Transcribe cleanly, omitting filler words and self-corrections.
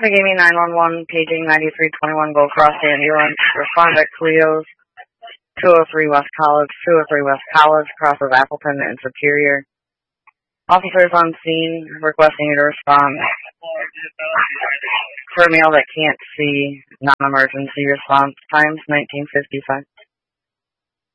McGamey 911, paging 9321 Gold Cross ambulance. Respond at Cleo's 203 West College, 203 West College, cross of Appleton and Superior. Officers on scene requesting you to respond. For a male that can't see, non-emergency response times 1955.